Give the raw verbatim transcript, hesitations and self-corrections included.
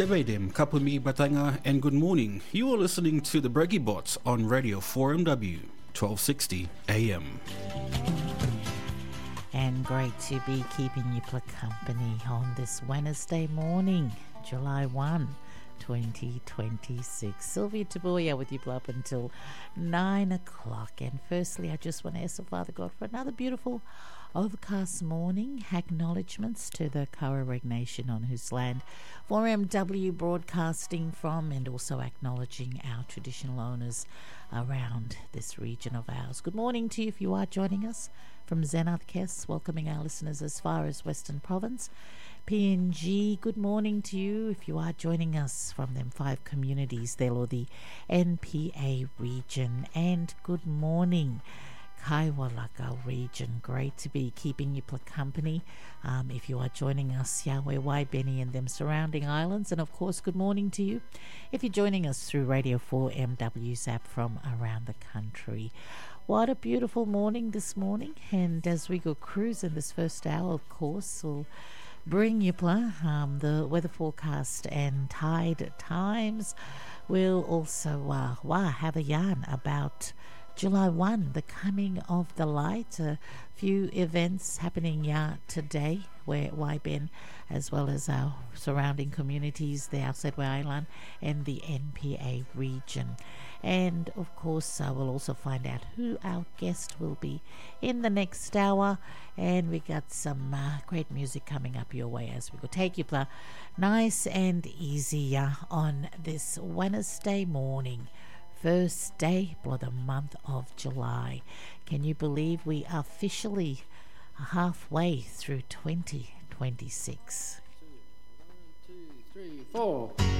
Tevedem, Kapumi Batanga, and good morning. You are listening to the Breggy Bots on Radio four M W, twelve sixty A M. And great to be keeping you for company on this Wednesday morning, July first, twenty twenty-six. Sylvia Taboya with you up until nine o'clock. And firstly, I just want to ask the Father God for another beautiful overcast morning. Acknowledgements to the Kaurareg Nation on whose land four M W broadcasting from, and also acknowledging our traditional owners around this region of ours. Good morning to you if you are joining us from Zenath Kes, welcoming our listeners as far as Western Province. P N G, good morning to you if you are joining us from them five communities there, or the N P A region. And good morning, Kaiwalaka region. Great to be keeping you company um, if you are joining us, Yahweh, Waibeni and them surrounding islands. And of course, good morning to you if you're joining us through Radio four M W's app from around the country. What a beautiful morning this morning. And as we go cruising this first hour, of course, we'll bring you um, the weather forecast and tide times. We'll also uh, wow, have a yarn about July first, the coming of the light. A few events happening yeah, today where Waiben, as well as our surrounding communities, the outside Island and the N P A region. And of course, uh, we'll also find out who our guest will be in the next hour. And we got some uh, great music coming up your way as we go take you uh, nice and easy uh, on this Wednesday morning. First day for the month of July. Can you believe we are officially halfway through twenty twenty-six? One, two, three, four.